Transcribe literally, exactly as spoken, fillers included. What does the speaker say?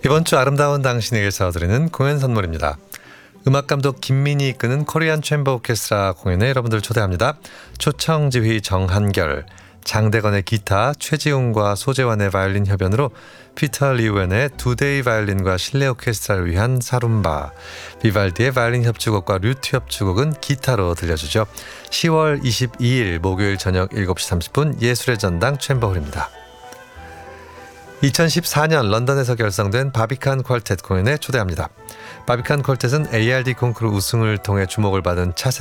이번 주 아름다운 당신에게서 드리는 공연 선물입니다. 음악감독 김민이 이끄는 코리안 챔버 오케스트라 공연에 여러분들 초대합니다. 초청 지휘 정한결, 장대건의 기타, 최지웅과 소재환의 바이올린 협연으로 피터 리우엔의 두데이 바이올린과 실내 오케스트라를 위한 사룸바, 비발디의 바이올린 협주곡과 류트 협주곡은 기타로 들려주죠. 시월 이십이일 목요일 저녁 일곱 시 삼십 분 예술의 전당 챔버홀입니다. 이천십사년 런던에서 결성된 바비칸 퀄텟 공연에 초대합니다. 바비칸 퀄텟은 에이알디 콩쿠르 우승을 통해 주목을 받은 차세